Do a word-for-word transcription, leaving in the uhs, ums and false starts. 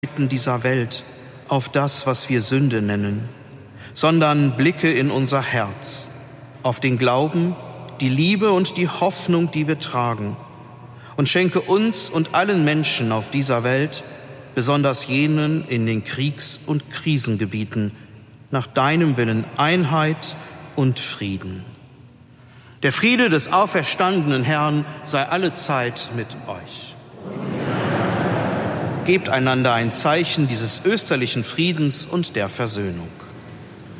dieser Welt auf das, was wir Sünde nennen, sondern blicke in unser Herz, auf den Glauben, die Liebe und die Hoffnung, die wir tragen, und schenke uns und allen Menschen auf dieser Welt, besonders jenen in den Kriegs- und Krisengebieten, nach deinem Willen Einheit und Frieden. Der Friede des auferstandenen Herrn sei allezeit mit euch. Gebt einander ein Zeichen dieses österlichen Friedens und der Versöhnung.